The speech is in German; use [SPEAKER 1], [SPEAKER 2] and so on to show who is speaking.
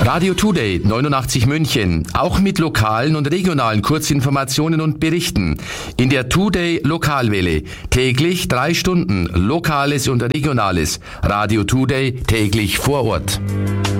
[SPEAKER 1] Radio Today 89 München, auch mit lokalen und regionalen Kurzinformationen und Berichten. In der Today Lokalwelle täglich 3 Stunden Lokales und Regionales. Radio Today täglich vor Ort.